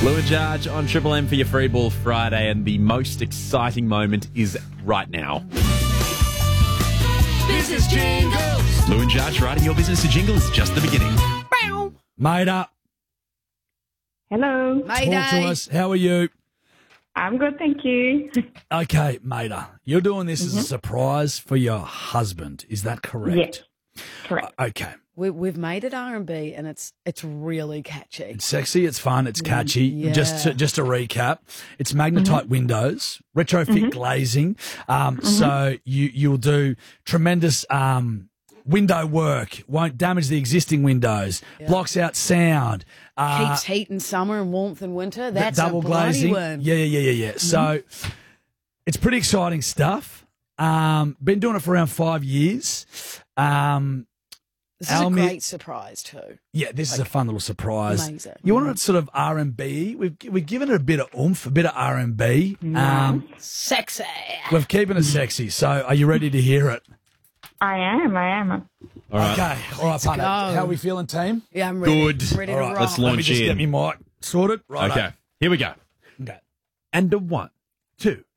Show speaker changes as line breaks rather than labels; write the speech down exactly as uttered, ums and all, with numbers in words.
Lou and Jarge on Triple M for your free ball Friday, and the most exciting moment is right now.
Business Jingles.
Lou and Jarge writing your business to jingle is just the beginning.
Maida,
Hello.
talk to us. How are you?
I'm good, thank you.
Okay, Maida, you're doing this as a surprise for your husband. Is that correct?
Yes, correct.
Okay.
We, we've made it R and B, and it's it's really catchy.
It's sexy, it's fun, it's catchy.
Yeah.
Just to, just to recap, it's magnetite windows, retrofit glazing. Um, So you you'll do tremendous um, window work. Won't damage the existing windows. Blocks out sound. Uh,
Keeps heat in summer and warmth in winter. That's
double
a bloody
glazing.
one.
Yeah, yeah, yeah, yeah, yeah. So it's pretty exciting stuff. Um, been doing it for around five years. Um,
This is
Our
a
mi-
great surprise too.
Yeah, this is a fun little surprise.
Amazing.
You want it sort of R and B? We've we've given it a bit of oomph, a bit of R and B. Um,
Sexy.
we're keeping it sexy. So, are you ready to hear it?
I am, I am.
All right.
Okay, all right, partner.
go.
How are we feeling, team?
Yeah, I'm ready.
Good.
Ready
All
to
right,
rock.
let's
Let me
launch
just
in.
get me mic sorted. Right.
Okay, here we go.
Okay.
And a one, two,